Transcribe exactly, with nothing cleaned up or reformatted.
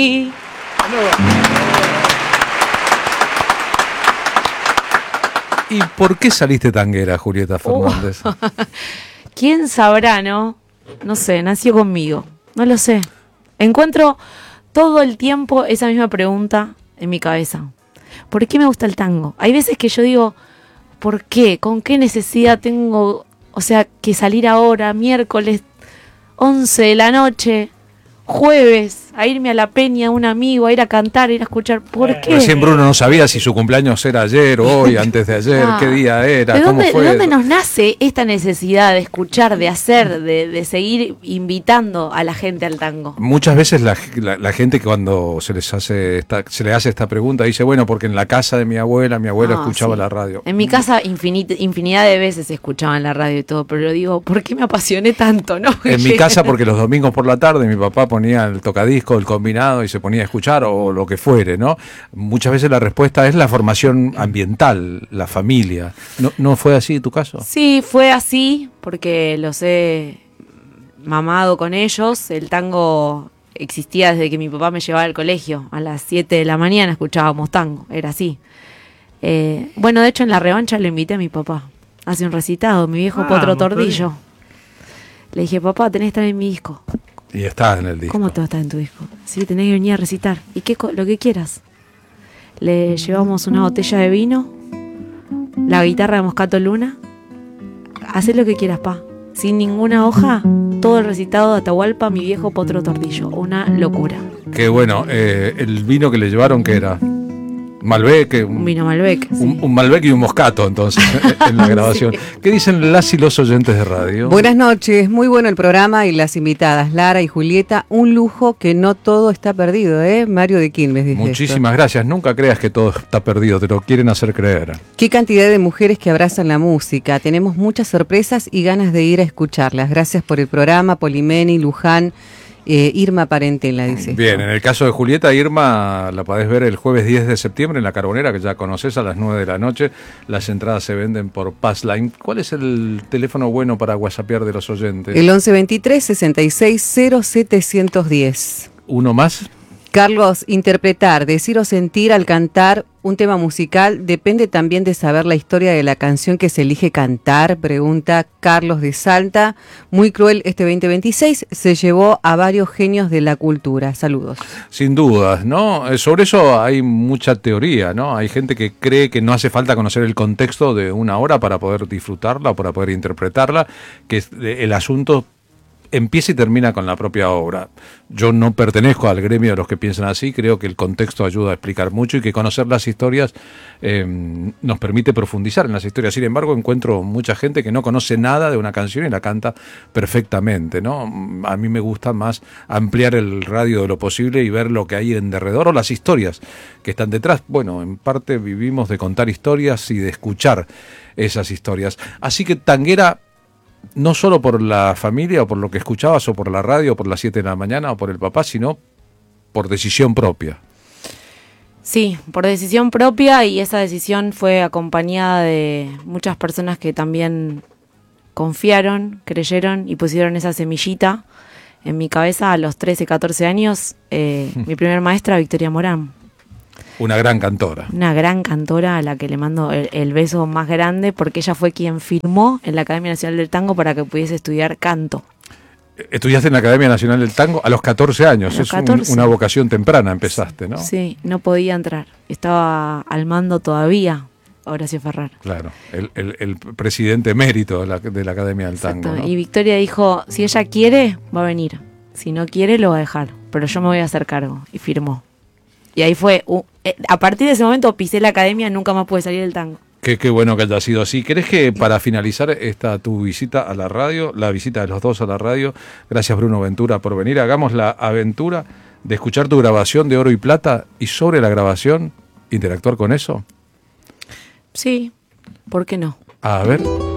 sí. ¿Y por qué saliste tanguera, Julieta Fernández? Uh. ¿Quién sabrá, no? No sé, nació conmigo. No lo sé. Encuentro todo el tiempo esa misma pregunta en mi cabeza. ¿Por qué me gusta el tango? Hay veces que yo digo, ¿por qué? ¿Con qué necesidad tengo, o sea, que salir ahora, miércoles, once de la noche, jueves, a irme a la peña, a un amigo, a ir a cantar, a ir a escuchar? ¿Por eh, qué? Recién Bruno no sabía si su cumpleaños era ayer, hoy, antes de ayer, ah, qué día era, ¿de cómo dónde, fue. ¿De dónde nos nace esta necesidad de escuchar, de hacer, de, de seguir invitando a la gente al tango? Muchas veces la, la, la gente cuando se les hace esta, se le hace esta pregunta dice, bueno, porque en la casa de mi abuela, mi abuela ah, escuchaba sí. la radio. En mi casa infinit, infinidad de veces escuchaban la radio y todo, pero yo digo, ¿por qué me apasioné tanto? ¿No? En mi casa porque los domingos por la tarde mi papá ponía el tocadisco, el combinado y se ponía a escuchar o lo que fuere, ¿no? Muchas veces la respuesta es la formación ambiental, la familia. ¿No, no fue así en tu caso? Sí, fue así porque los he mamado con ellos. El tango existía desde que mi papá me llevaba al colegio. A las siete de la mañana escuchábamos tango, era así. Eh, bueno, de hecho en la revancha le invité a mi papá. Hace un recitado, mi viejo ah, Potro Tordillo. Le dije, papá, tenés que estar en mi disco. Y estás en el disco. ¿Cómo te va a estar en tu disco? Sí, tenés que venir a recitar. ¿Y qué? Lo que quieras. Le llevamos una botella de vino, la guitarra de Moscato Luna. Hacé lo que quieras, pa. Sin ninguna hoja, todo el recitado de Atahualpa, mi viejo Potro Tordillo. Una locura. Qué bueno. Eh, el vino que le llevaron, ¿qué era? Malbec, un, un vino Malbec, sí. un, un Malbec y un Moscato, entonces, en la grabación. Sí. ¿Qué dicen las y los oyentes de radio? Buenas noches, muy bueno el programa y las invitadas, Lara y Julieta, un lujo que no todo está perdido, ¿eh? Mario de Quilmes dice Muchísimas esto. Gracias, nunca creas que todo está perdido, te lo quieren hacer creer. Qué cantidad de mujeres que abrazan la música, tenemos muchas sorpresas y ganas de ir a escucharlas. Gracias por el programa, Polimeni, Luján. Eh, Irma Parentela dice. Bien, esto. En el caso de Julieta, Irma la podés ver el jueves diez de septiembre en La Carbonera, que ya conoces, a las nueve de la noche. Las entradas se venden por Passline. ¿Cuál es el teléfono bueno para whatsappear de los oyentes? El once veintitrés sesenta y seis cero setecientos diez. ¿Uno más? Carlos, interpretar, decir o sentir al cantar un tema musical depende también de saber la historia de la canción que se elige cantar, pregunta Carlos de Salta. Muy cruel este veinte veintiséis, se llevó a varios genios de la cultura. Saludos. Sin dudas, ¿no? Sobre eso hay mucha teoría, ¿no? Hay gente que cree que no hace falta conocer el contexto de una obra para poder disfrutarla o para poder interpretarla, que el asunto empieza y termina con la propia obra. Yo no pertenezco al gremio de los que piensan así, creo que el contexto ayuda a explicar mucho y que conocer las historias eh, nos permite profundizar en las historias. Sin embargo, encuentro mucha gente que no conoce nada de una canción y la canta perfectamente, ¿no? A mí me gusta más ampliar el radio de lo posible y ver lo que hay en derredor o las historias que están detrás. Bueno, en parte vivimos de contar historias y de escuchar esas historias. Así que tanguera, no solo por la familia o por lo que escuchabas o por la radio o por las siete de la mañana o por el papá, sino por decisión propia. Sí, por decisión propia, y esa decisión fue acompañada de muchas personas que también confiaron, creyeron y pusieron esa semillita en mi cabeza a los trece, catorce años. Eh, mi primer maestra, Victoria Morán. Una gran cantora. Una gran cantora a la que le mando el, el beso más grande, porque ella fue quien firmó en la Academia Nacional del Tango para que pudiese estudiar canto. Estudiaste en la Academia Nacional del Tango a los catorce años, los es catorce. Un, una vocación temprana, empezaste, ¿no? Sí, no podía entrar, estaba al mando todavía Horacio Ferrer. Claro, el, el, el presidente emérito de la, de la Academia del Tango, ¿no? Y Victoria dijo, si ella quiere, va a venir, si no quiere, lo va a dejar, pero yo me voy a hacer cargo, y firmó. Y ahí fue, uh, eh, a partir de ese momento pisé la academia, nunca más pude salir del tango. Qué, qué bueno que haya sido así. ¿Querés que para finalizar esta tu visita a la radio, la visita de los dos a la radio, gracias Bruno Ventura por venir, hagamos la aventura de escuchar tu grabación de Oro y Plata y sobre la grabación interactuar con eso? Sí, ¿por qué no? A ver.